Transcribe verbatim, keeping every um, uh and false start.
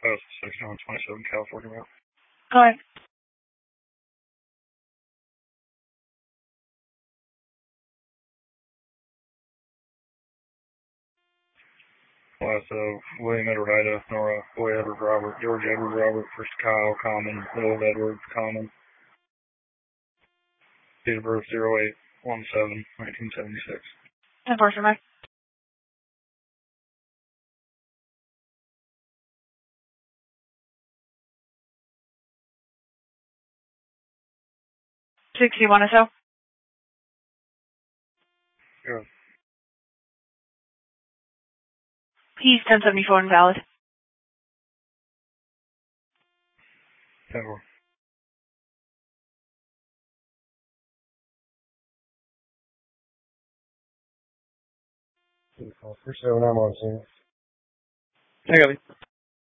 Uh, sixty-one twenty-seven California Road. Go ahead. Well, that's uh, William Edward Ida, Nora, Boy Edward Robert, George Edward Robert, First Kyle, Common, Will Edward, Common. Date of birth zero eight one seven nineteen seventy-six. Unfortunately. sixty-one or so? Yeah. He's ten seventy-four invalid. Never. First seven, I'm on scene. I got it.